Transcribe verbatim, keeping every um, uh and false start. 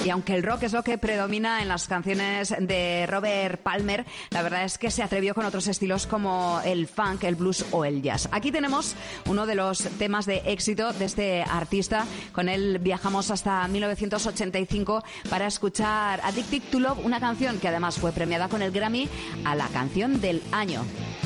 Y aunque el rock es lo que predomina en las canciones de Robert Palmer, la verdad es que se atrevió con otros estilos como el funk, el blues o el jazz. Aquí tenemos uno de los temas de éxito de este artista. Con él viajamos hasta mil novecientos ochenta y cinco para escuchar Addicted to Love, una canción que además fue premiada con el Grammy a la canción del año.